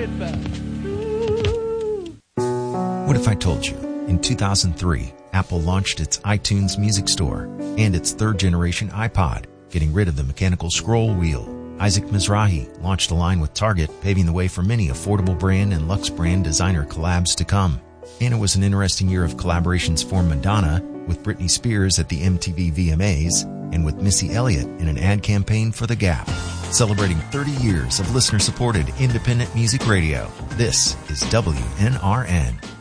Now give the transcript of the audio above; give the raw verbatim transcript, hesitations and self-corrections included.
it back. What if I told you, in two thousand three, Apple launched its iTunes Music Store and its third-generation iPod, getting rid of the mechanical scroll wheel. Isaac Mizrahi launched a line with Target, paving the way for many affordable brand and luxe brand designer collabs to come. And it was an interesting year of collaborations for Madonna, with Britney Spears at the M T V V M As, and with Missy Elliott in an ad campaign for The Gap. Celebrating thirty years of listener-supported independent music radio, this is W N R N.